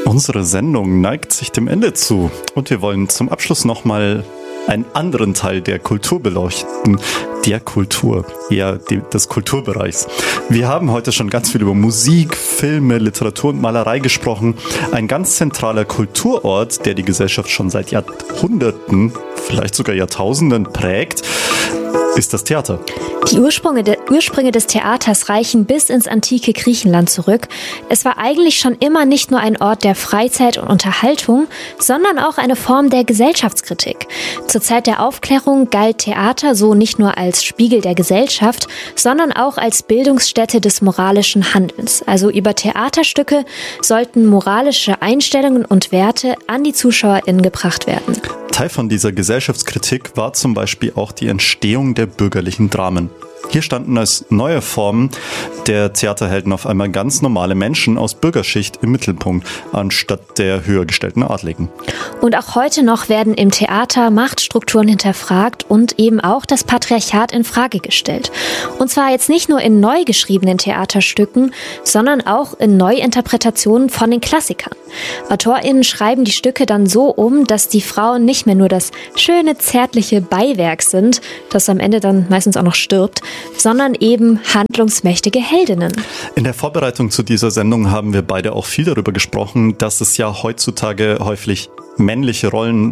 Unsere Sendung neigt sich dem Ende zu und wir wollen zum Abschluss nochmal einen anderen Teil der Kultur beleuchten, der Kultur, des Kulturbereichs. Wir haben heute schon ganz viel über Musik, Filme, Literatur und Malerei gesprochen. Ein ganz zentraler Kulturort, der die Gesellschaft schon seit Jahrhunderten, vielleicht sogar Jahrtausenden prägt, ist das Theater. Die Ursprünge des Theaters reichen bis ins antike Griechenland zurück. Es war eigentlich schon immer nicht nur ein Ort der Freizeit und Unterhaltung, sondern auch eine Form der Gesellschaftskritik. Zur Zeit der Aufklärung galt Theater so nicht nur als Spiegel der Gesellschaft, sondern auch als Bildungsstätte des moralischen Handelns. Also über Theaterstücke sollten moralische Einstellungen und Werte an die ZuschauerInnen gebracht werden. Teil von dieser Gesellschaftskritik war zum Beispiel auch die Entstehung der bürgerlichen Dramen. Hier standen als neue Formen der Theaterhelden auf einmal ganz normale Menschen aus Bürgerschicht im Mittelpunkt, anstatt der höher gestellten Adligen. Und auch heute noch werden im Theater Machtstrukturen hinterfragt und eben auch das Patriarchat in Frage gestellt. Und zwar jetzt nicht nur in neu geschriebenen Theaterstücken, sondern auch in Neuinterpretationen von den Klassikern. AutorInnen schreiben die Stücke dann so um, dass die Frauen nicht mehr nur das schöne, zärtliche Beiwerk sind, das am Ende dann meistens auch noch stirbt, sondern eben handlungsmächtige Heldinnen. In der Vorbereitung zu dieser Sendung haben wir beide auch viel darüber gesprochen, dass es ja heutzutage häufig männliche Rollen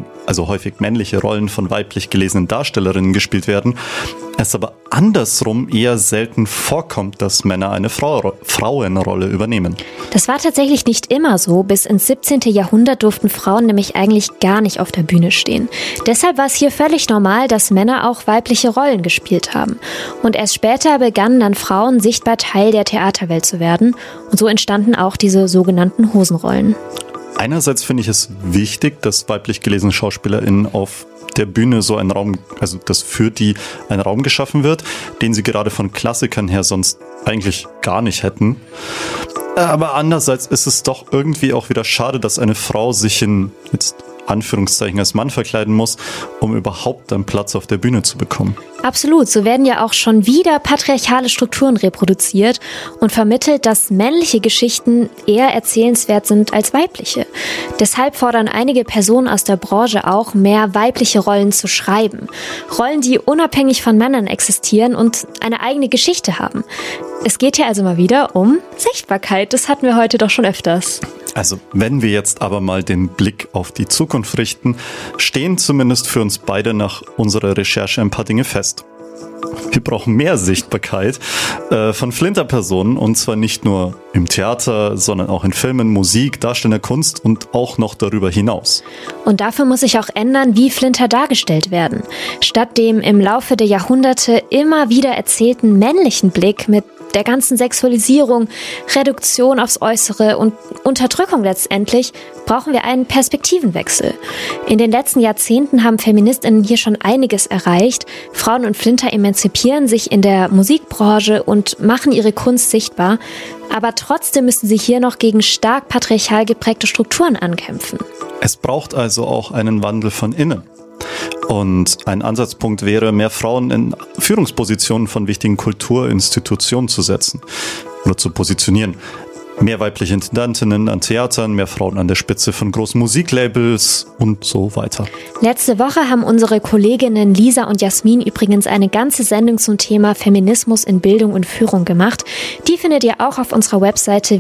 von weiblich gelesenen Darstellerinnen gespielt werden, es aber andersrum eher selten vorkommt, dass Männer eine Frauenrolle übernehmen. Das war tatsächlich nicht immer so. Bis ins 17. Jahrhundert durften Frauen nämlich eigentlich gar nicht auf der Bühne stehen. Deshalb war es hier völlig normal, dass Männer auch weibliche Rollen gespielt haben. Und erst später begannen dann Frauen sichtbar Teil der Theaterwelt zu werden. Und so entstanden auch diese sogenannten Hosenrollen. Einerseits finde ich es wichtig, dass weiblich gelesene SchauspielerInnen auf der Bühne so ein Raum, also dass für die ein Raum geschaffen wird, den sie gerade von Klassikern her sonst eigentlich gar nicht hätten. Aber andererseits ist es doch irgendwie auch wieder schade, dass eine Frau sich in, jetzt Anführungszeichen, als Mann verkleiden muss, um überhaupt einen Platz auf der Bühne zu bekommen. Absolut, so werden ja auch schon wieder patriarchale Strukturen reproduziert und vermittelt, dass männliche Geschichten eher erzählenswert sind als weibliche. Deshalb fordern einige Personen aus der Branche auch, mehr weibliche Rollen zu schreiben. Rollen, die unabhängig von Männern existieren und eine eigene Geschichte haben. Es geht hier also mal wieder um Sichtbarkeit, das hatten wir heute doch schon öfters. Also, wenn wir jetzt aber mal den Blick auf die Zukunft richten, stehen zumindest für uns beide nach unserer Recherche ein paar Dinge fest. Wir brauchen mehr Sichtbarkeit von Flinterpersonen, und zwar nicht nur im Theater, sondern auch in Filmen, Musik, darstellender Kunst und auch noch darüber hinaus. Und dafür muss sich auch ändern, wie Flinter dargestellt werden. Statt dem im Laufe der Jahrhunderte immer wieder erzählten männlichen Blick mit der ganzen Sexualisierung, Reduktion aufs Äußere und Unterdrückung letztendlich, brauchen wir einen Perspektivenwechsel. In den letzten Jahrzehnten haben FeministInnen hier schon einiges erreicht. Frauen und Flinter emanzipieren sich in der Musikbranche und machen ihre Kunst sichtbar. Aber trotzdem müssen sie hier noch gegen stark patriarchal geprägte Strukturen ankämpfen. Es braucht also auch einen Wandel von innen. Und ein Ansatzpunkt wäre, mehr Frauen in Führungspositionen von wichtigen Kulturinstitutionen zu setzen oder zu positionieren. Mehr weibliche Intendantinnen an Theatern, mehr Frauen an der Spitze von großen Musiklabels und so weiter. Letzte Woche haben unsere Kolleginnen Lisa und Jasmin übrigens eine ganze Sendung zum Thema Feminismus in Bildung und Führung gemacht. Die findet ihr auch auf unserer Webseite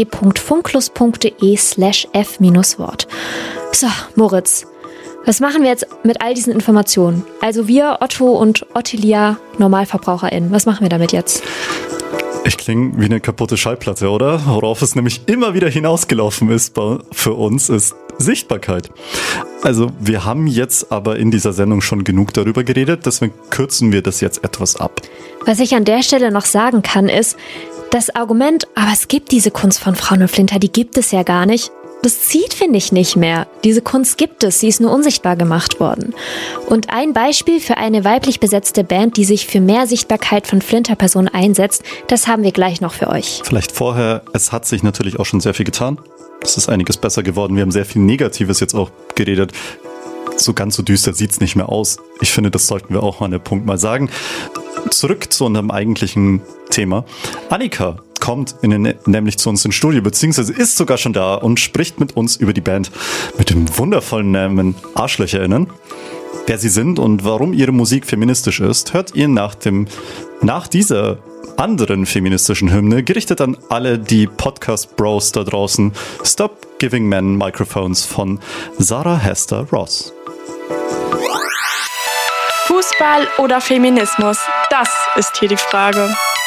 www.funklus.de/f-Wort. So, Moritz. Was machen wir jetzt mit all diesen Informationen? Also wir, Otto und Ottilia, NormalverbraucherInnen, was machen wir damit jetzt? Ich klinge wie eine kaputte Schallplatte, oder? Worauf es nämlich immer wieder hinausgelaufen ist für uns, ist Sichtbarkeit. Also wir haben jetzt aber in dieser Sendung schon genug darüber geredet, deswegen kürzen wir das jetzt etwas ab. Was ich an der Stelle noch sagen kann, ist, das Argument, aber es gibt diese Kunst von Frauen und Flinter, die gibt es ja gar nicht. Das zieht, finde ich, nicht mehr. Diese Kunst gibt es, sie ist nur unsichtbar gemacht worden. Und ein Beispiel für eine weiblich besetzte Band, die sich für mehr Sichtbarkeit von Flinterpersonen einsetzt, das haben wir gleich noch für euch. Vielleicht vorher, es hat sich natürlich auch schon sehr viel getan. Es ist einiges besser geworden. Wir haben sehr viel Negatives jetzt auch geredet. So ganz so düster sieht's nicht mehr aus. Ich finde, das sollten wir auch mal an der Punkt mal sagen. Zurück zu unserem eigentlichen Thema. Annika, kommt nämlich zu uns ins Studio, beziehungsweise ist sogar schon da und spricht mit uns über die Band mit dem wundervollen Namen ArschlöcherInnen. Wer sie sind und warum ihre Musik feministisch ist, hört ihr nach dieser anderen feministischen Hymne, gerichtet an alle die Podcast-Bros da draußen, Stop Giving Men Microphones von Sarah Hester Ross. Fußball oder Feminismus? Das ist hier die Frage.